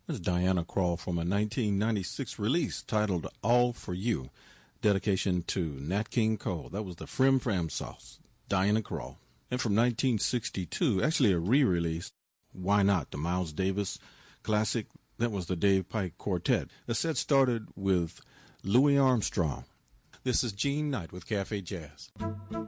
This is Diana Krall from a 1996 release titled All For You, dedication to Nat King Cole. That was the Frim Fram Sauce, Diana Krall. And from 1962, actually a re-release, Why Not, the Miles Davis classic. That was the Dave Pike Quartet. The set started with Louis Armstrong. This is Gene Knight with Cafe Jazz.